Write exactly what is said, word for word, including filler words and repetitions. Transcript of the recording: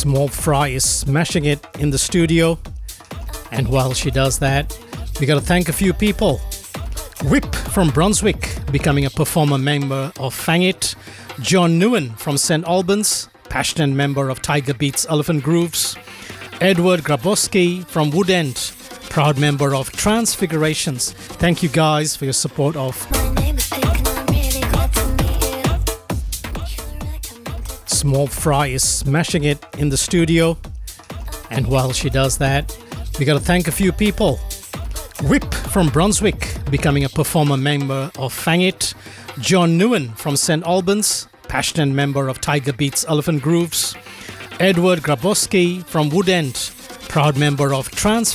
Small Fry is smashing it in the studio. And while she does that, we gotta thank a few people. Whip from Brunswick, becoming a performer member of Fang It. John Nguyen from Saint Albans, passionate member of Tiger Beats Elephant Grooves. Edward Grabowski from Woodend, proud member of Transfigurations. Thank you guys for your support of Small Fry is smashing it in the studio. And while she does that, we gotta thank a few people. Whip from Brunswick, becoming a performer member of Fang It. John Nguyen from Saint Albans, passionate member of Tiger Beats Elephant Grooves. Edward Grabowski from Woodend, proud member of Trans